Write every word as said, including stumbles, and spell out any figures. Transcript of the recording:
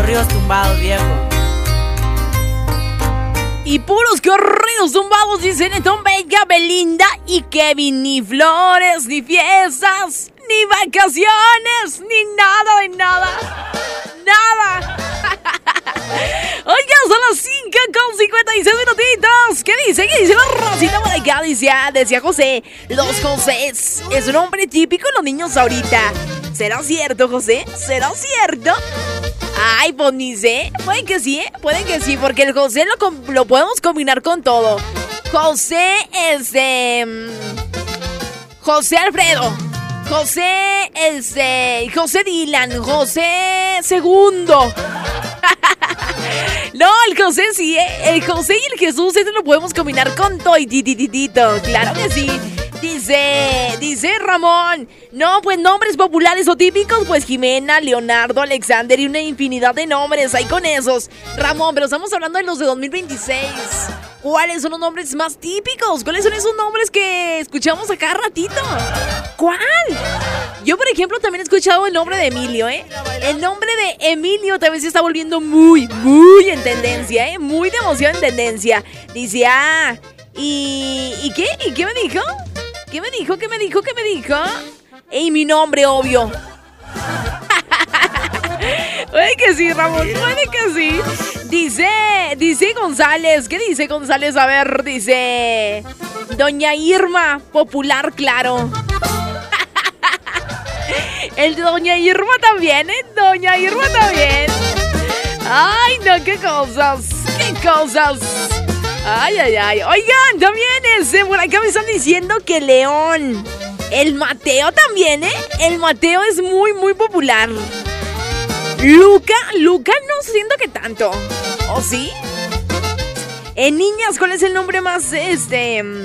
corridos tumbados, viejo. Y puros corridos tumbados, dicen Tom Vega, Belinda y Kevin. Ni flores, ni fiestas, ni vacaciones, ni nada de nada. Nada. Oigan, son las cinco con cincuenta y seis minutitos. ¿Qué dice? ¿Qué dice la Rosita por acá? Dice, decía José, los Josés es un nombre típico en los niños ahorita. ¿Será cierto, José? ¿Será cierto? Ay, pues ni sé. Pueden que sí, ¿eh? Pueden que sí, porque el José lo, lo podemos combinar con todo. José es de... Um, José Alfredo. José es de... José Dylan. José Segundo. No, el José sí, ¿eh? El José y el Jesús, ese lo podemos combinar con todo y titititito. Claro que sí. Dice, dice Ramón, no, pues nombres populares o típicos, pues Jimena, Leonardo, Alexander y una infinidad de nombres, ahí con esos. Ramón, pero estamos hablando de los de dos mil veintiséis. ¿Cuáles son los nombres más típicos? ¿Cuáles son esos nombres que escuchamos a cada ratito? ¿Cuál? Yo, por ejemplo, también he escuchado el nombre de Emilio, ¿eh? El nombre de Emilio también se está volviendo muy, muy en tendencia, ¿eh? Muy demasiado en tendencia. Dice, ah, ¿y, ¿y qué? ¿Y qué me dijo? ¿Qué me dijo? ¿Qué me dijo? ¿Qué me dijo? ¡Ey, mi nombre, obvio! Puede que sí, Ramón, puede que sí. Dice, dice González, ¿qué dice González? A ver, dice... Doña Irma, popular, claro. El de Doña Irma también, ¿eh? Doña Irma también. Ay, no, qué cosas, qué cosas. Ay, ay, ay. Oigan, también ese, por acá me están diciendo que León. El Mateo también, ¿eh? El Mateo es muy, muy popular. Luca, Luca no siento que tanto. ¿O sí? En niñas, ¿cuál es el nombre más, este...